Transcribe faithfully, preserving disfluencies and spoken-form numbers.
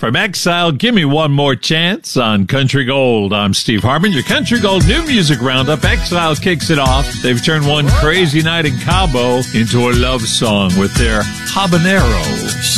From Exile, Give Me One More Chance on Country Gold. I'm Steve Harmon, your Country Gold New Music Roundup. Exile kicks it off. They've turned One Crazy Night in Cabo into a love song with their Habanero.